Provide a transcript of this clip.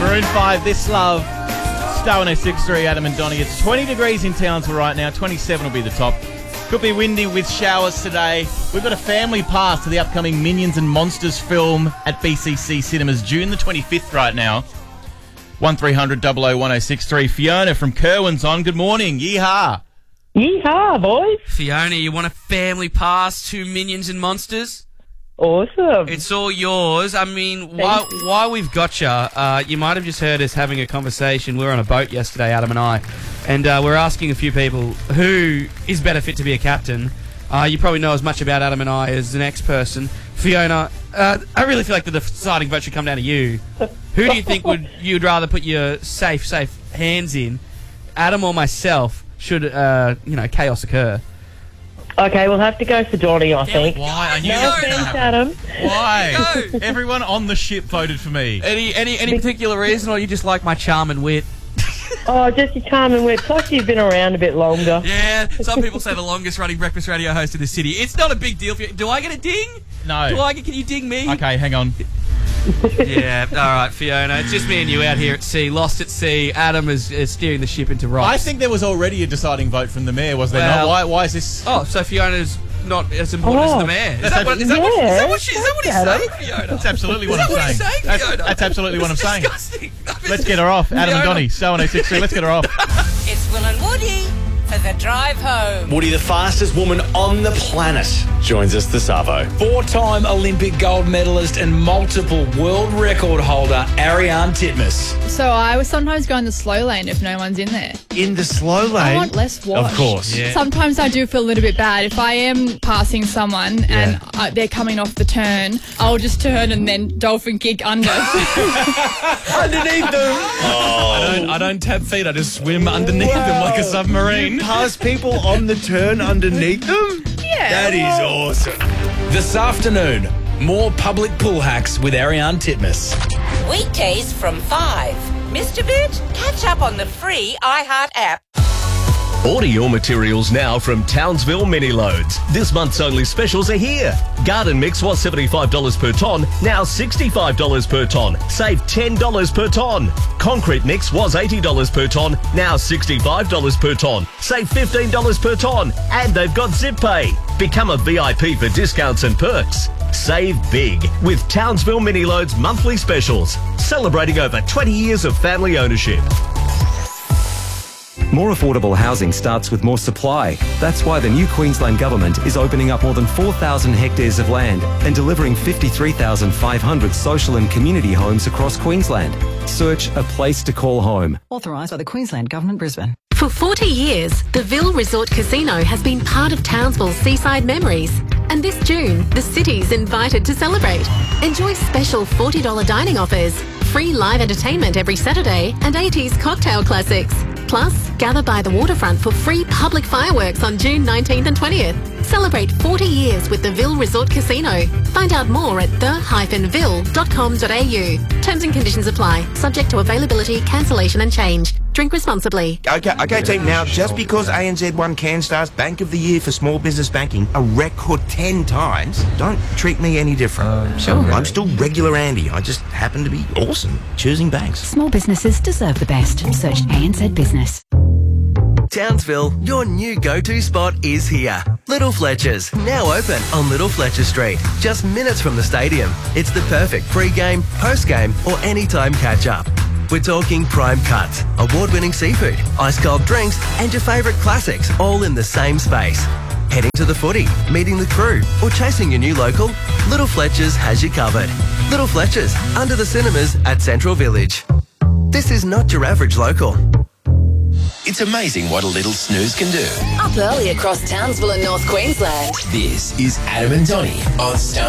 Maroon 5, This Love, Star 106.3, Adam and Donnie. It's 20 degrees in Townsville right now. 27 will be the top. Could be windy with showers today. We've got a family pass to the upcoming Minions and Monsters film at BCC Cinemas, June the 25th right now. 1300 001063. Fiona from Kerwin's on. Good morning. Yeehaw. Yeehaw, boys. Fiona, you want a family pass to Minions and Monsters? Awesome. It's all yours. I mean, while we've got you might have just heard us having a conversation. We were on a boat yesterday, Adam and I, and we're asking a few people who is better fit to be a captain. You probably know as much about Adam and I as the next person. Fiona, I really feel like the deciding vote should come down to you. Who do you think you'd rather put your safe hands in? Adam or myself? Should chaos occur? Okay, we'll have to go for Donnie, I think. Why? I knew No offense, Adam. Why? Everyone on the ship voted for me. Any particular reason, or you just like my charm and wit? Oh, just your charm and wit. Plus, you've been around a bit longer. Yeah, some people say the longest running breakfast radio host in the city. It's not a big deal for you. Do I get a ding? No. Can you ding me? Okay, hang on. Yeah, all right, Fiona. It's just me and you out here at sea, lost at sea. Adam is steering the ship into rocks. I think there was already a deciding vote from the mayor, was there not? Why is this... Oh, so Fiona's not as important as the mayor. Is that what he's saying, Fiona? That's absolutely what I'm saying. That's absolutely what I'm saying. Disgusting. Let's get her off. Adam and Donnie, Star 106.3. Let's get her off. It's Will and Woody for the drive home. Woody, the fastest woman on the planet, joins us this Savo. 4-time Olympic gold medalist and multiple world record holder, Ariarne Titmus. So I would sometimes go in the slow lane if no one's in there. In the slow lane? I want less wash. Of course. Yeah. Sometimes I do feel a little bit bad. If I am passing someone and they're coming off the turn, I'll just turn and then dolphin kick under. Underneath them. Oh. I don't tap feet, I just swim underneath them like a submarine. Pass people on the turn underneath them? Yeah. That is awesome. This afternoon, more public pool hacks with Ariarne Titmus. Weekdays from 5. Mr. Bit, catch up on the free iHeart app. Order your materials now from Townsville Mini Loads. This month's only specials are here. Garden mix was $75 per tonne, now $65 per tonne. Save $10 per tonne. Concrete mix was $80 per tonne, now $65 per tonne. Save $15 per tonne. And they've got Zip Pay. Become a VIP for discounts and perks. Save big with Townsville Mini Loads monthly specials. Celebrating over 20 years of family ownership. More affordable housing starts with more supply. That's why the new Queensland Government is opening up more than 4,000 hectares of land and delivering 53,500 social and community homes across Queensland. Search a place to call home. Authorised by the Queensland Government, Brisbane. For 40 years, the Ville Resort Casino has been part of Townsville's seaside memories. And this June, the city's invited to celebrate. Enjoy special $40 dining offers, free live entertainment every Saturday, and 80s cocktail classics. Plus, gather by the waterfront for free public fireworks on June 19th and 20th. Celebrate 40 years with the Ville Resort Casino. Find out more at the-ville.com.au. Terms and conditions apply, subject to availability, cancellation and change. Drink responsibly. Okay, team. Now, just because ANZ won CanStar's Bank of the Year for small business banking a record 10 times, don't treat me any different. I'm still regular Andy. I just happen to be awesome choosing banks. Small businesses deserve the best. Search ANZ Business. Townsville, your new go-to spot is here. Little Fletcher's, now open on Little Fletcher Street, just minutes from the stadium. It's the perfect pre-game, post-game or anytime catch-up. We're talking prime cuts, award-winning seafood, ice-cold drinks and your favourite classics all in the same space. Heading to the footy, meeting the crew or chasing your new local? Little Fletcher's has you covered. Little Fletcher's, under the cinemas at Central Village. This is not your average local. It's amazing what a little snooze can do. Up early across Townsville and North Queensland. This is Adam and Donnie on Star